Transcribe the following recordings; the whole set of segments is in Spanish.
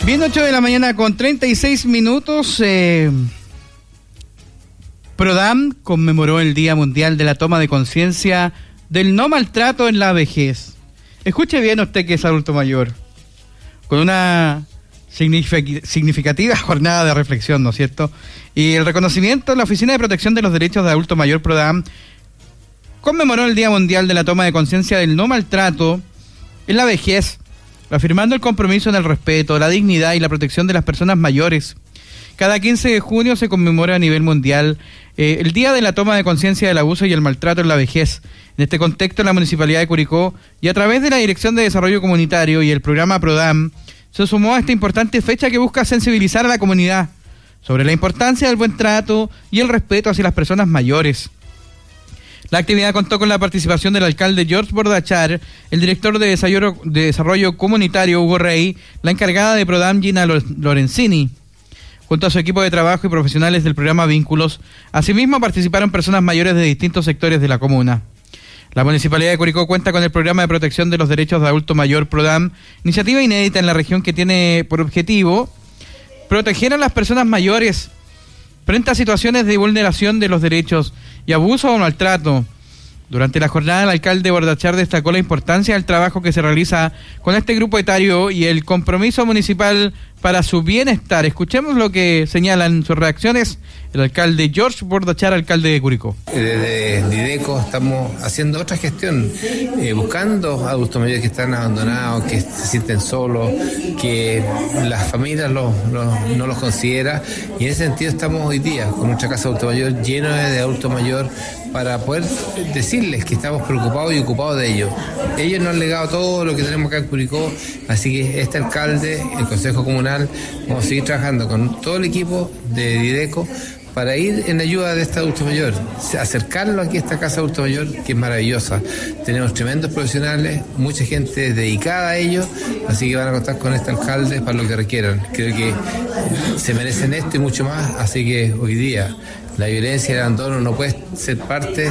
Bien, 8 de la mañana con 36 minutos. Prodam conmemoró el Día Mundial de la Toma de Conciencia del No Maltrato en la Vejez. Escuche bien usted que es adulto mayor. Con una significativa jornada de reflexión, ¿no es cierto? Y el reconocimiento, la Oficina de Protección de los Derechos de Adulto Mayor, Prodam, conmemoró el Día Mundial de la Toma de Conciencia del No Maltrato en la Vejez, afirmando el compromiso en el respeto, la dignidad y la protección de las personas mayores. Cada 15 de junio se conmemora a nivel mundial el Día de la Toma de Conciencia del Abuso y el Maltrato en la Vejez. En este contexto, la Municipalidad de Curicó, y a través de la Dirección de Desarrollo Comunitario y el programa Prodam, se sumó a esta importante fecha que busca sensibilizar a la comunidad sobre la importancia del buen trato y el respeto hacia las personas mayores. La actividad contó con la participación del alcalde George Bordachar, el director de Desarrollo Comunitario Hugo Rey, la encargada de Prodam Gina Lorenzini, junto a su equipo de trabajo y profesionales del programa Vínculos. Asimismo participaron personas mayores de distintos sectores de la comuna. La Municipalidad de Curicó cuenta con el programa de protección de los derechos de adulto mayor Prodam, iniciativa inédita en la región que tiene por objetivo proteger a las personas mayores frente a situaciones de vulneración de los derechos y abuso o maltrato. Durante la jornada, el alcalde Bordachar destacó la importancia del trabajo que se realiza con este grupo etario y el compromiso municipal para su bienestar. Escuchemos lo que señalan sus reacciones el alcalde George Bordachar, alcalde de Curicó. Desde Dideco estamos haciendo otra gestión, buscando adultos mayores que están abandonados, que se sienten solos, que las familias no los considera, y en ese sentido estamos hoy día con nuestra casa de adulto mayor llena de adulto mayor para poder decirles que estamos preocupados y ocupados de ellos. Ellos nos han legado todo lo que tenemos acá en Curicó, así que este alcalde, el Consejo Comunal, vamos a seguir trabajando con todo el equipo de Dideco para ir en ayuda de este adulto mayor, acercarlo aquí a esta casa de adulto mayor, que es maravillosa. Tenemos tremendos profesionales, mucha gente dedicada a ello, así que van a contar con este alcalde para lo que requieran. Creo que se merecen esto y mucho más, así que hoy día la violencia y el abandono no puede ser parte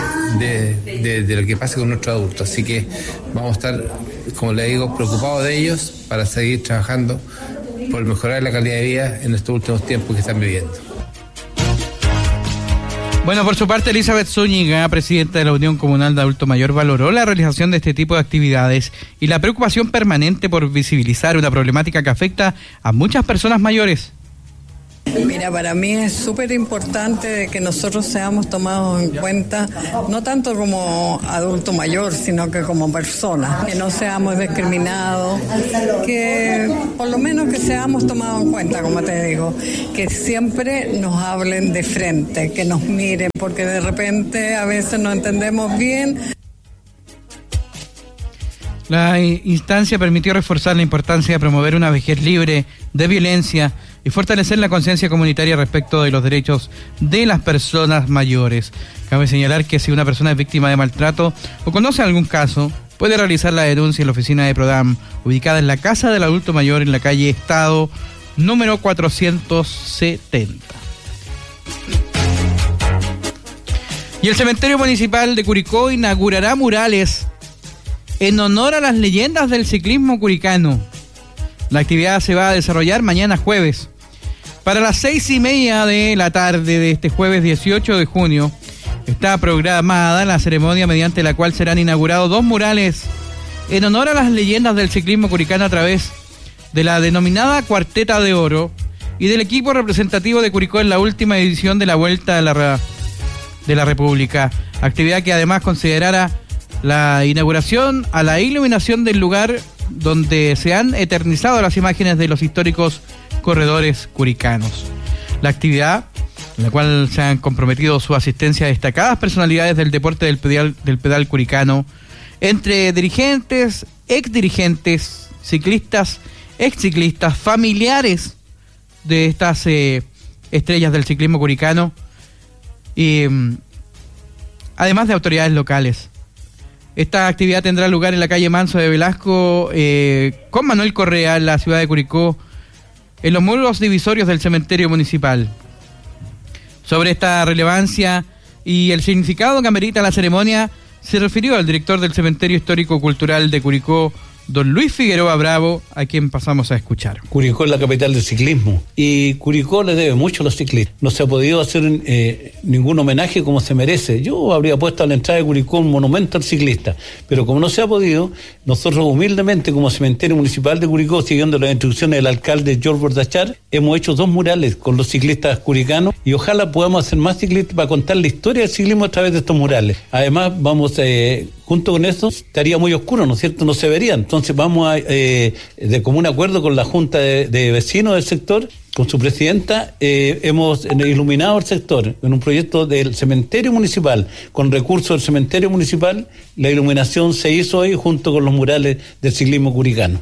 de lo que pasa con nuestros adultos. Así que vamos a estar, como le digo, preocupados de ellos para seguir trabajando por mejorar la calidad de vida en estos últimos tiempos que están viviendo. Bueno, por su parte, Elizabeth Zúñiga, presidenta de la Unión Comunal de Adulto Mayor, valoró la realización de este tipo de actividades y la preocupación permanente por visibilizar una problemática que afecta a muchas personas mayores. Mira, para mí es súper importante que nosotros seamos tomados en cuenta, no tanto como adulto mayor, sino que como personas, que no seamos discriminados, que por lo menos que seamos tomados en cuenta, como te digo, que siempre nos hablen de frente, que nos miren, porque de repente a veces no entendemos bien. La instancia permitió reforzar la importancia de promover una vejez libre de violencia y fortalecer la conciencia comunitaria respecto de los derechos de las personas mayores. Cabe señalar que si una persona es víctima de maltrato o conoce algún caso, puede realizar la denuncia en la oficina de Prodam, ubicada en la Casa del Adulto Mayor en la calle Estado, número 470. Y el Cementerio Municipal de Curicó inaugurará murales en honor a las leyendas del ciclismo curicano. La actividad se va a desarrollar mañana jueves. Para las 6:30 de la tarde de este jueves 18 de junio, está programada la ceremonia mediante la cual serán inaugurados 2 murales en honor a las leyendas del ciclismo curicano a través de la denominada Cuarteta de Oro y del equipo representativo de Curicó en la última edición de la Vuelta de la República. Actividad que además considerará la inauguración a la iluminación del lugar donde se han eternizado las imágenes de los históricos corredores curicanos. La actividad, en la cual se han comprometido su asistencia a destacadas personalidades del deporte del pedal curicano, entre dirigentes, exdirigentes, ciclistas, exciclistas, familiares de estas estrellas del ciclismo curicano y además de autoridades locales. Esta actividad tendrá lugar en la calle Manso de Velasco con Manuel Correa en la ciudad de Curicó, en los muros divisorios del cementerio municipal. Sobre esta relevancia y el significado que amerita la ceremonia, se refirió al director del Cementerio Histórico Cultural de Curicó, don Luis Figueroa Bravo, a quien pasamos a escuchar. Curicó es la capital del ciclismo y Curicó le debe mucho a los ciclistas. No se ha podido hacer ningún homenaje como se merece. Yo habría puesto a la entrada de Curicó un monumento al ciclista, pero como no se ha podido, nosotros humildemente como Cementerio Municipal de Curicó, siguiendo las instrucciones del alcalde George Bordachar, hemos hecho 2 murales con los ciclistas curicanos y ojalá podamos hacer más ciclistas para contar la historia del ciclismo a través de estos murales. Además, vamos, junto con eso, estaría muy oscuro, ¿no es cierto? No se verían. Entonces vamos a, de común acuerdo con la Junta de Vecinos del sector, con su presidenta, hemos iluminado el sector en un proyecto del cementerio municipal, con recursos del cementerio municipal. La iluminación se hizo hoy junto con los murales del ciclismo curicano.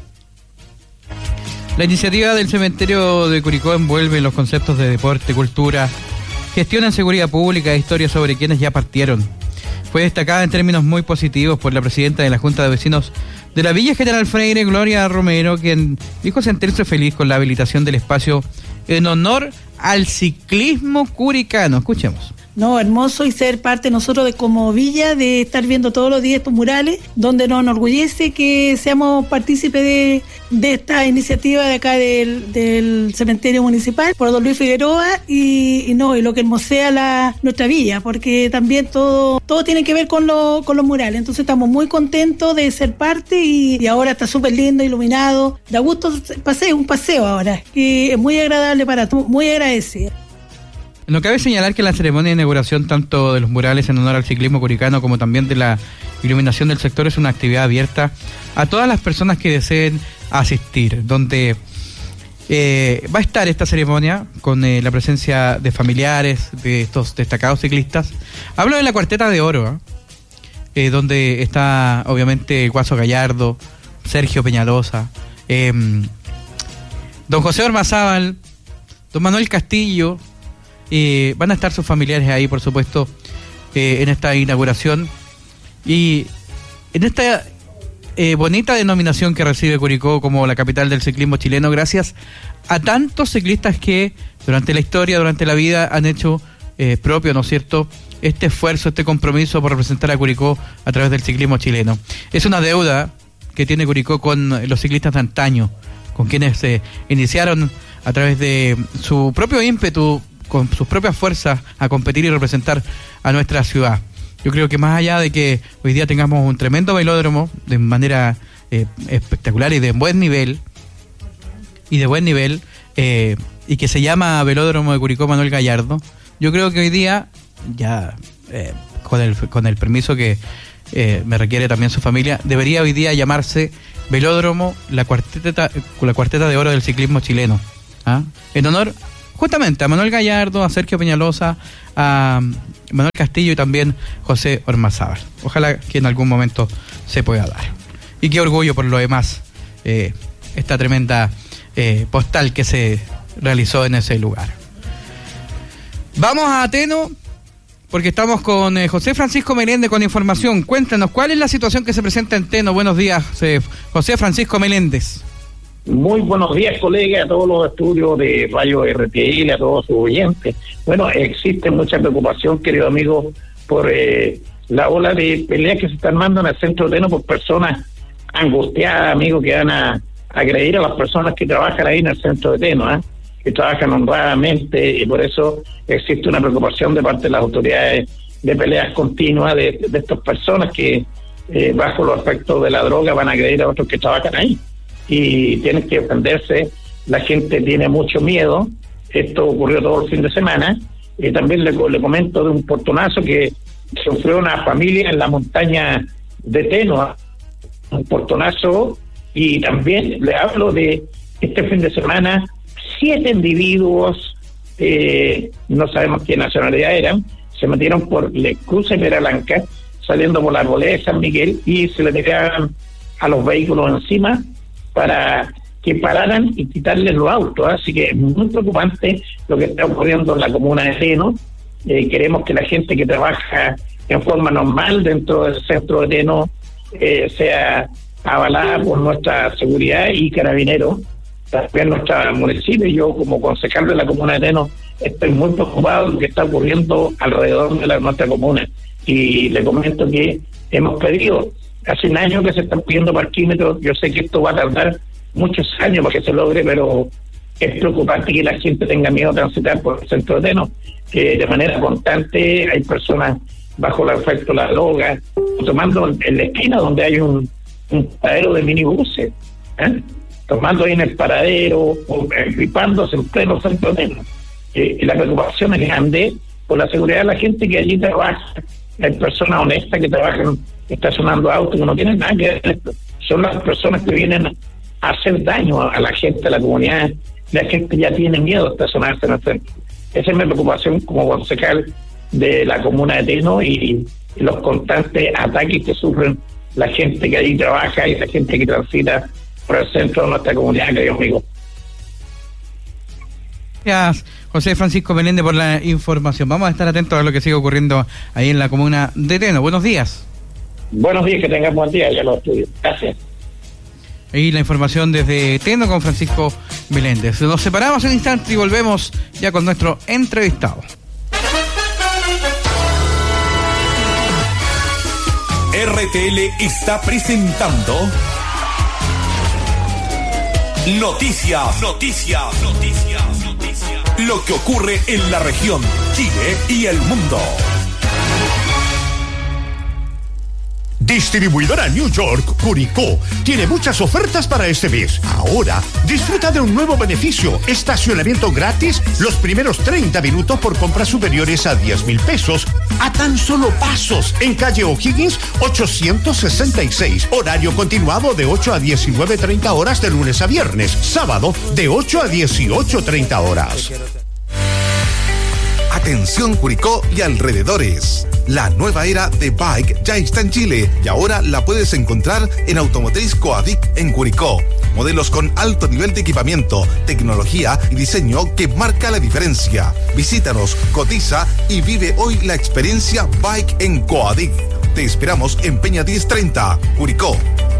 La iniciativa del cementerio de Curicó envuelve los conceptos de deporte, cultura, gestión en seguridad pública e historia sobre quienes ya partieron. Fue destacada en términos muy positivos por la presidenta de la Junta de Vecinos de la Villa General Freire, Gloria Romero, quien dijo sentirse feliz con la habilitación del espacio en honor al ciclismo curicano. Escuchemos. No, hermoso y ser parte nosotros de como Villa, de estar viendo todos los días estos murales, donde nos enorgullece que seamos partícipes de esta iniciativa de acá del cementerio municipal por don Luis Figueroa y lo que hermosea nuestra villa, porque también todo tiene que ver con los murales. Entonces estamos muy contentos de ser parte y ahora está súper lindo, iluminado, da gusto un paseo ahora, que es muy agradable para todos, muy agradecida. No cabe señalar que la ceremonia de inauguración tanto de los murales en honor al ciclismo curicano como también de la iluminación del sector es una actividad abierta a todas las personas que deseen asistir, donde va a estar esta ceremonia con la presencia de familiares de estos destacados ciclistas. Hablo de la Cuarteta de Oro, donde está obviamente Guaso Gallardo, Sergio Peñalosa, don José Ormazábal, don Manuel Castillo. Van a estar sus familiares ahí, por supuesto, en esta inauguración y en esta bonita denominación que recibe Curicó como la capital del ciclismo chileno, gracias a tantos ciclistas que durante la historia, durante la vida han hecho propio, ¿no es cierto?, este esfuerzo, este compromiso por representar a Curicó a través del ciclismo chileno. Es una deuda que tiene Curicó con los ciclistas de antaño, con quienes se iniciaron a través de su propio ímpetu, con sus propias fuerzas a competir y representar a nuestra ciudad. Yo creo que más allá de que hoy día tengamos un tremendo velódromo de manera espectacular y de buen nivel, y que se llama Velódromo de Curicó Manuel Gallardo, yo creo que hoy día, ya con el permiso que me requiere también su familia, debería hoy día llamarse Velódromo la Cuarteta de Oro del ciclismo chileno, en honor justamente a Manuel Gallardo, a Sergio Peñalosa, a Manuel Castillo y también José Ormazábal. Ojalá que en algún momento se pueda dar. Y qué orgullo por lo demás esta tremenda postal que se realizó en ese lugar. Vamos a Ateno, porque estamos con José Francisco Meléndez con información. Cuéntanos, ¿cuál es la situación que se presenta en Teno? Buenos días, José Francisco Meléndez. Muy buenos días, colegas, a todos los estudios de Radio RTL, a todos sus oyentes. Bueno, existe mucha preocupación, querido amigo, por la ola de peleas que se están mandando en el centro de Teno por personas angustiadas, amigos, que van a agredir a las personas que trabajan ahí en el centro de Teno, que trabajan honradamente, y por eso existe una preocupación de parte de las autoridades de peleas continuas de estas personas que bajo los efectos de la droga van a agredir a otros que trabajan ahí. Y tienen que defenderse, la gente tiene mucho miedo. Esto ocurrió todo el fin de semana. Y también le comento de un portonazo que sufrió una familia en la montaña de Teno, un portonazo. Y también le hablo de este fin de semana, 7 individuos, no sabemos qué nacionalidad eran, se metieron por el cruce de Meralanca, saliendo por la arboleda de San Miguel, y se le tiraban a los vehículos encima para que pararan y quitarles los autos. Así que es muy preocupante lo que está ocurriendo en la comuna de Teno. Queremos que la gente que trabaja en forma normal dentro del centro de Teno sea avalada por nuestra seguridad y carabineros, también nuestro municipio. Yo, como concejal de la comuna de Teno, estoy muy preocupado de lo que está ocurriendo alrededor de nuestra comuna, y le comento que hemos pedido Hace un año que se están pidiendo parquímetros. Yo sé que esto va a tardar muchos años para que se logre, pero es preocupante que la gente tenga miedo a transitar por el centro de Teno, que de manera constante hay personas bajo el efecto de la droga, tomando en la esquina donde hay un paradero de minibuses, tomando ahí en el paradero, o gripándose en pleno centro de Teno. Y la preocupación es grande por la seguridad de la gente que allí trabaja. Hay personas honestas que trabajan estacionando autos que no tienen nada que ver. Son las personas que vienen a hacer daño a la gente, a la comunidad. La gente ya tiene miedo a estacionarse en el centro. Esa es mi preocupación como concejal de la comuna de Teno y los constantes ataques que sufren la gente que allí trabaja y la gente que transita por el centro de nuestra comunidad, querido amigo. Gracias, José Francisco Meléndez, por la información. Vamos a estar atentos a lo que sigue ocurriendo ahí en la comuna de Teno. Buenos días. Buenos días, que tengan buen día, ya lo estudio. Gracias. Y la información desde Teno con Francisco Meléndez. Nos separamos un instante y volvemos ya con nuestro entrevistado. RTL está presentando Noticias. Lo que ocurre en la región, Chile y el mundo. Distribuidora New York, Curicó, tiene muchas ofertas para este mes. Ahora, disfruta de un nuevo beneficio: estacionamiento gratis los primeros 30 minutos por compras superiores a 10,000 pesos, a tan solo pasos, en calle O'Higgins 866. Horario continuado de 8 a 19:30 horas de lunes a viernes. Sábado, de 8 a 18:30 horas. Atención Curicó y alrededores. La nueva era de Bike ya está en Chile y ahora la puedes encontrar en Automotriz Coadic en Curicó. Modelos con alto nivel de equipamiento, tecnología y diseño que marca la diferencia. Visítanos, cotiza y vive hoy la experiencia Bike en Coadic. Te esperamos en Peña 1030, Curicó.